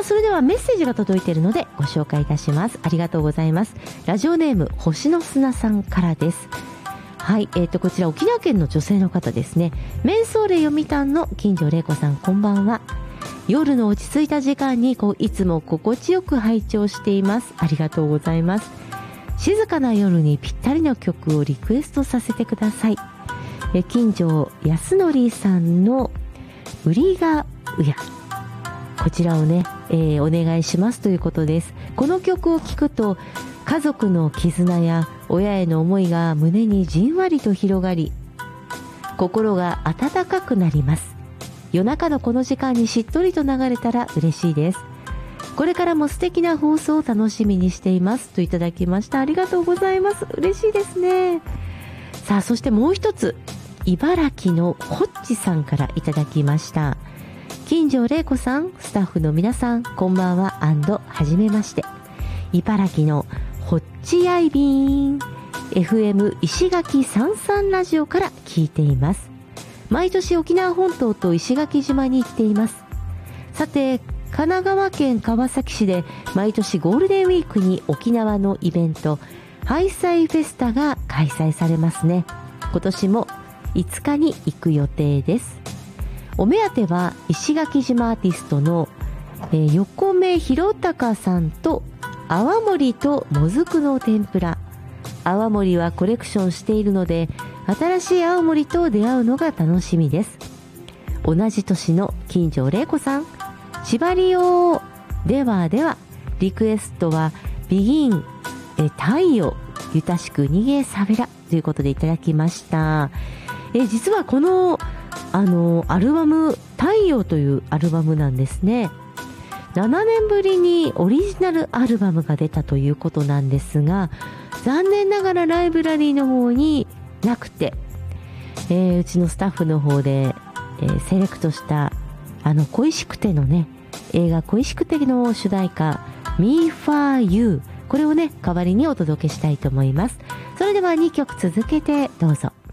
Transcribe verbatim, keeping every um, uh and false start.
それではメッセージが届いているのでご紹介いたします。ありがとうございます。ラジオネーム星の砂さんからです。はい、えーとこちら沖縄県の女性の方ですね。メンソーレ読谷の金城玲子さん、こんばんは。夜の落ち着いた時間にこういつも心地よく拝聴しています。ありがとうございます。静かな夜にぴったりの曲をリクエストさせてください。え金城康則さんのウリガウヤ、こちらをね、えー、お願いしますということです。この曲を聴くと家族の絆や親への思いが胸にじんわりと広がり、心が温かくなります。夜中のこの時間にしっとりと流れたら嬉しいです。これからも素敵な放送を楽しみにしていますといただきました。ありがとうございます。嬉しいですね。さあ、そしてもう一つ、茨城のホッチさんからいただきました。金城玲子さん、スタッフの皆さん、こんばんは&はじめまして。茨城のホッチアイビーン エフエム 石垣さんじゅうさんラジオから聞いています。毎年沖縄本島と石垣島に行っています。さて、神奈川県川崎市で毎年ゴールデンウィークに沖縄のイベントハイサイフェスタが開催されますね。今年もいつかに行く予定です。お目当ては石垣島アーティストの、えー、横目弘隆さんと泡盛ともずくの天ぷら。泡盛はコレクションしているので新しい青森と出会うのが楽しみです。同じ年の金城玲子さん、縛りをではではリクエストはビギンえ太陽ゆたしく逃げさべらということでいただきました。え実はこのあのアルバム太陽というアルバムなんですね。ななねんぶりにオリジナルアルバムが出たということなんですが、残念ながらライブラリーの方になくて、えー、うちのスタッフの方で、えー、セレクトしたあの恋しくてのね、映画恋しくての主題歌 Me for You、 これをね代わりにお届けしたいと思います。それではにきょく続けてどうぞ。